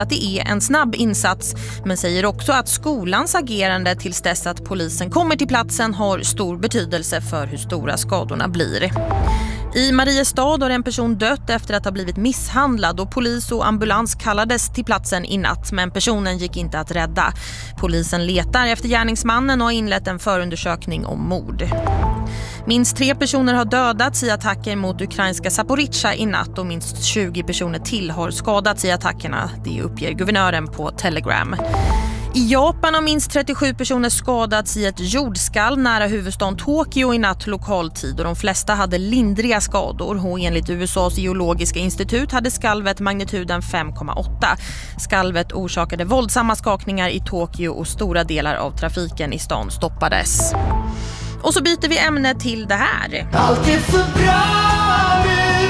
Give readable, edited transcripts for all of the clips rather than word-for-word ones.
att det är en snabb insats, men säger också att skolans agerande tills dess att polisen kommer till platsen har stor betydelse för hur stora skadorna blir. I Mariestad har en person dött efter att ha blivit misshandlad och polis och ambulans kallades till platsen i natt, men personen gick inte att rädda. Polisen letar efter gärningsmannen och har inlett en förundersökning om mord. Minst 3 personer har dödats i attacker mot ukrainska Zaporizjzja i natt och minst 20 personer till har skadats i attackerna. Det uppger guvernören på Telegram. I Japan har minst 37 personer skadats i ett jordskalv nära huvudstaden Tokyo i natt lokal tid och de flesta hade lindriga skador och enligt USAs geologiska institut hade skalvet magnituden 5,8. Skalvet orsakade våldsamma skakningar i Tokyo och stora delar av trafiken i stan stoppades. Och så byter vi ämne till det här. Allt är för bra nu.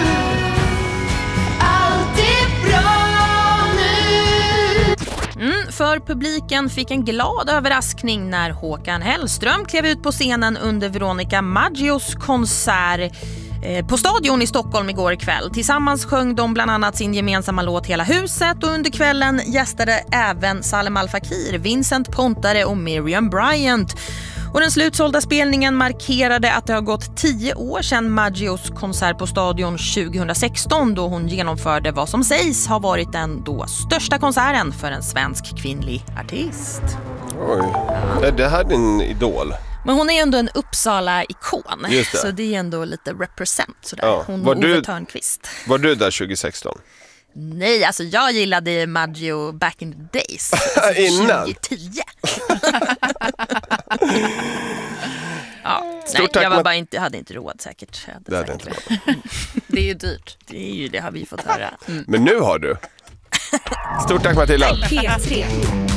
Allt är bra nu. För publiken fick en glad överraskning när Håkan Hellström klev ut på scenen under Veronica Maggios konsert på Stadion i Stockholm igår kväll. Tillsammans sjöng de bland annat sin gemensamma låt Hela huset och under kvällen gästade även Salem Al Fakir, Vincent Pontare och Miriam Bryant. Och den slutsålda spelningen markerade att det har gått 10 år sedan Maggios konsert på Stadion 2016 då hon genomförde vad som sägs ha varit den då största konserten för en svensk kvinnlig artist. Oj, det här är din idol. Men hon är ändå en Uppsala-ikon, Just det. så det är ändå lite represent sådär. Ja. Hon Var och Ove du- Törnqvist. Var du där 2016? Nej, alltså jag gillade Maggio back in the days. Alltså Innan? 2010. Ja, Stort nej, tack, jag var bara inte, hade inte råd säkert. Jag Det hade säkert inte råd. Det är ju dyrt. Det har vi fått höra. Men nu har du. Stort tack Matilda. P3.